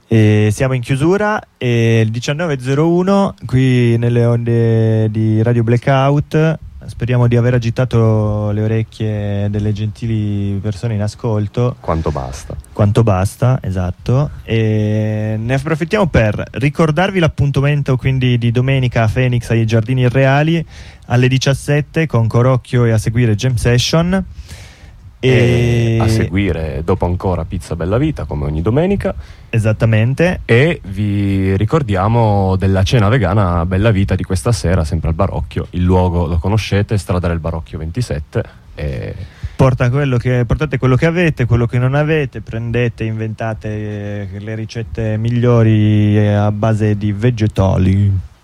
E siamo in chiusura e il 19.01 qui nelle onde di Radio Blackout. Speriamo di aver agitato le orecchie delle gentili persone in ascolto. Quanto basta. Quanto basta, esatto. E ne approfittiamo per ricordarvi l'appuntamento quindi di domenica a Phoenix ai Giardini Irreali alle 17 con Corocchio e a seguire Jam Session. E a seguire dopo ancora Pizza Bella Vita come ogni domenica. Esattamente. E vi ricordiamo della cena vegana Bella Vita di questa sera sempre al Barocchio. Il luogo lo conoscete, strada del Barocchio 27 e... portate quello che avete, quello che non avete, prendete, inventate le ricette migliori a base di vegetali.